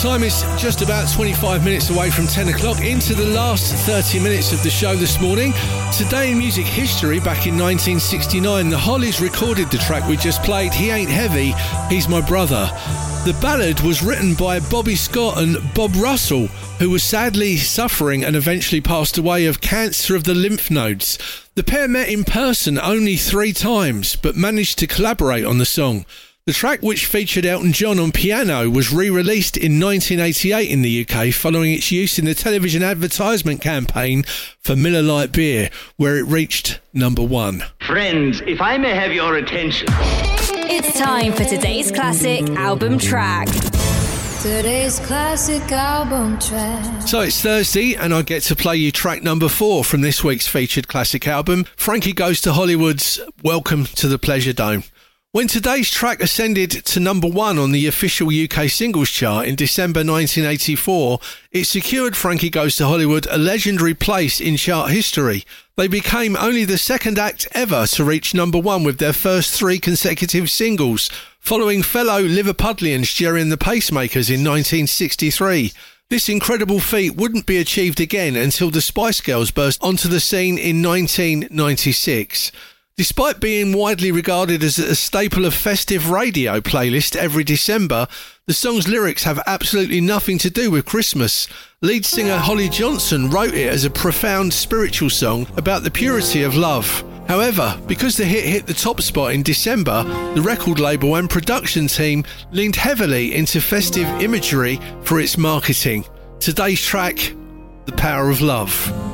Time is just about 25 minutes away from 10 o'clock, into the last 30 minutes of the show this morning. Today in music history, back in 1969, the Hollies recorded the track we just played, He Ain't Heavy, He's My Brother. The ballad was written by Bobby Scott and Bob Russell, who was sadly suffering and eventually passed away of cancer of the lymph nodes. The pair met in person only 3 times, but managed to collaborate on the song. The track, which featured Elton John on piano, was re-released in 1988 in the UK following its use in the television advertisement campaign for Miller Lite beer, where it reached number 1. Friends, if I may have your attention. It's time for today's classic album track. Today's classic album track. So it's Thursday and I get to play you track number 4 from this week's featured classic album, Frankie Goes to Hollywood's Welcome to the Pleasure Dome. When today's track ascended to number 1 on the official UK singles chart in December 1984, it secured Frankie Goes to Hollywood a legendary place in chart history. They became only the second act ever to reach number 1 with their first 3 consecutive singles, following fellow Liverpudlians Jerry and the Pacemakers in 1963. This incredible feat wouldn't be achieved again until the Spice Girls burst onto the scene in 1996. Despite being widely regarded as a staple of festive radio playlist every December, the song's lyrics have absolutely nothing to do with Christmas. Lead singer Holly Johnson wrote it as a profound spiritual song about the purity of love. However, because the hit the top spot in December, the record label and production team leaned heavily into festive imagery for its marketing. Today's track, The Power of Love.